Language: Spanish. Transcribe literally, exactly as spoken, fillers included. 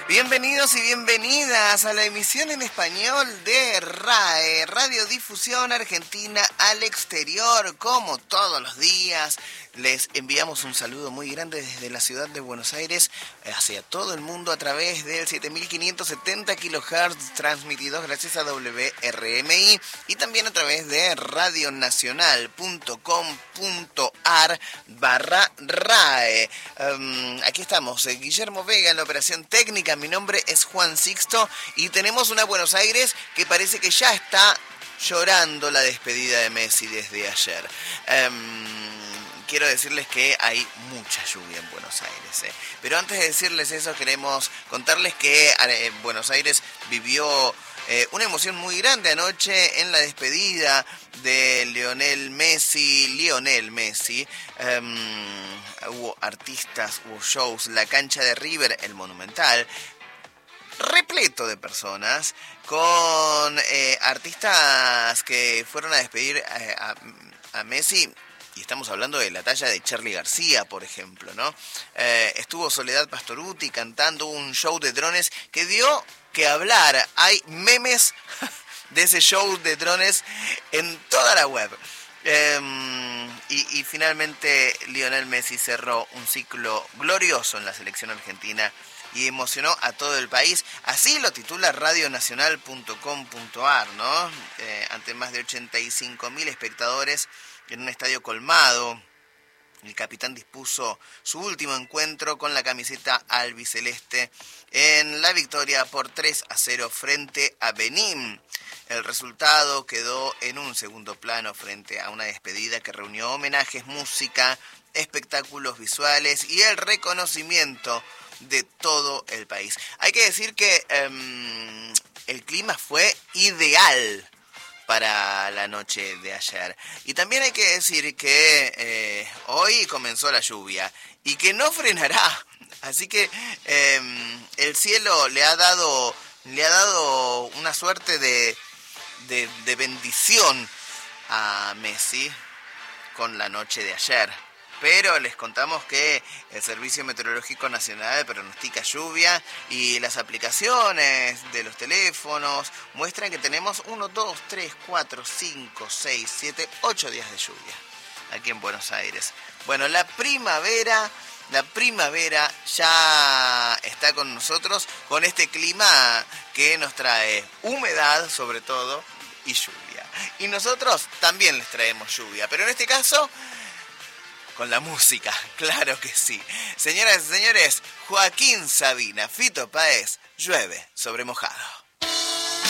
Bienvenidos y bienvenidas a la emisión en español de R A E, Radiodifusión Argentina al Exterior. Como todos los días, les enviamos un saludo muy grande desde la ciudad de Buenos Aires hacia todo el mundo a través del siete mil quinientos setenta kilohertz transmitidos gracias a W R M I y también a través de radionacional.com.ar barra RAE. Um, aquí estamos, eh, Guillermo Vega en la operación técnica. Mi nombre es Juan Sixto y tenemos una Buenos Aires que parece que ya está llorando la despedida de Messi desde ayer. Um, quiero decirles que hay mucha lluvia en Buenos Aires, ¿eh? Pero antes de decirles eso, queremos contarles que eh, Buenos Aires vivió eh, una emoción muy grande anoche en la despedida de Lionel Messi, Lionel Messi. Um, hubo artistas, hubo shows, la cancha de River, el Monumental, repleto de personas, con eh, artistas que fueron a despedir eh, a, a Messi. Y estamos hablando de la talla de Charly García, por ejemplo, ¿no? Eh, estuvo Soledad Pastorutti cantando un show de drones que dio que hablar. Hay memes de ese show de drones en toda la web. Eh, y, y finalmente Lionel Messi cerró un ciclo glorioso en la selección argentina y emocionó a todo el país. Así lo titula radionacional punto com punto ar, ¿no? Eh, ante más de ochenta y cinco mil espectadores en un estadio colmado, el capitán dispuso su último encuentro con la camiseta albiceleste en la victoria por tres a cero frente a Benín. El resultado quedó en un segundo plano frente a una despedida que reunió homenajes, música, espectáculos visuales y el reconocimiento de todo el país. Hay que decir que um, el clima fue ideal para la noche de ayer. Y también hay que decir que eh, hoy comenzó la lluvia y que no frenará. Así que eh, el cielo le ha dado le ha dado una suerte de, de, de bendición a Messi con la noche de ayer. Pero les contamos que el Servicio Meteorológico Nacional pronostica lluvia y las aplicaciones de los teléfonos muestran que tenemos uno, dos, tres, cuatro, cinco, seis, siete, ocho días de lluvia aquí en Buenos Aires. Bueno, la primavera, la primavera ya está con nosotros, con este clima que nos trae humedad sobre todo y lluvia. Y nosotros también les traemos lluvia, pero en este caso con la música, claro que sí. Señoras y señores, Joaquín Sabina, Fito Páez, Llueve sobre mojado.